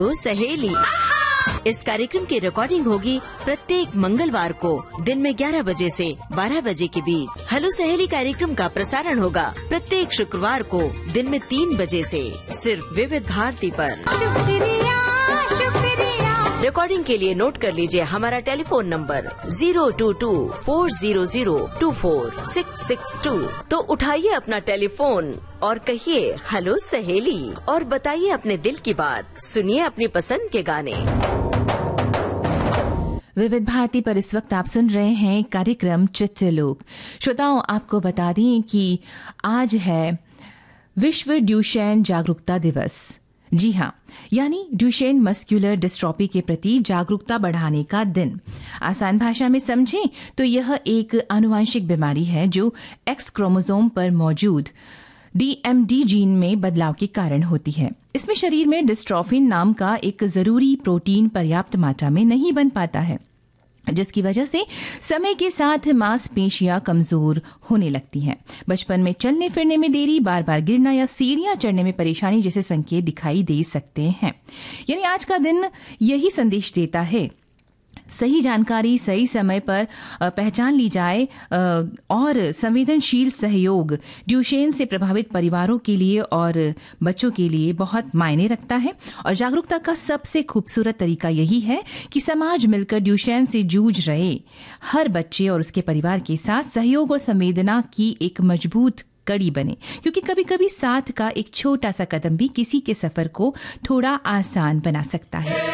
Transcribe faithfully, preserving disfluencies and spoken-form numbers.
तो सहेली, इस कार्यक्रम की रिकॉर्डिंग होगी प्रत्येक मंगलवार को दिन में ग्यारह बजे से बारह बजे के बीच। हेलो सहेली कार्यक्रम का प्रसारण होगा प्रत्येक शुक्रवार को दिन में तीन बजे से सिर्फ विविध भारती पर। शुक्रिया शुक्रिया। रिकॉर्डिंग के लिए नोट कर लीजिए हमारा telephone number zero to to four zero zero to four six six to. तो उठाइए अपना टेलीफोन और कहिए हेलो सहेली और बताइए अपने दिल की बात। सुनिए अपनी पसंद के गाने। विविध भारती पर इस वक्त आप सुन रहे हैं कार्यक्रम चित्रलोक। श्रोताओं, आपको बता दें कि आज है विश्व ड्यूशेन जागरूकता दिवस। जी हाँ, यानी ड्यूशेन मस्कुलर डिस्ट्रॉफी के प्रति जागरूकता बढ़ाने का दिन। आसान भाषा में समझें तो यह एक आनुवंशिक बीमारी है जो एक्स क्रोमोसोम पर मौजूद डीएमडी जीन में बदलाव के कारण होती है। इसमें शरीर में डिस्ट्रोफिन नाम का एक जरूरी प्रोटीन पर्याप्त मात्रा में नहीं बन पाता है, जिसकी वजह से समय के साथ मांसपेशियां कमजोर होने लगती हैं। बचपन में चलने फिरने में देरी, बार बार गिरना या सीढ़ियां चढ़ने में परेशानी जैसे संकेत दिखाई दे सकते हैं। यानी आज का दिन यही संदेश देता है, सही जानकारी सही समय पर पहचान ली जाए और संवेदनशील सहयोग ड्यूशेन से प्रभावित परिवारों के लिए और बच्चों के लिए बहुत मायने रखता है। और जागरूकता का सबसे खूबसूरत तरीका यही है कि समाज मिलकर ड्यूशेन से जूझ रहे हर बच्चे और उसके परिवार के साथ सहयोग और संवेदना की एक मजबूत कड़ी बने, क्योंकि कभी कभी साथ का एक छोटा सा कदम भी किसी के सफर को थोड़ा आसान बना सकता है।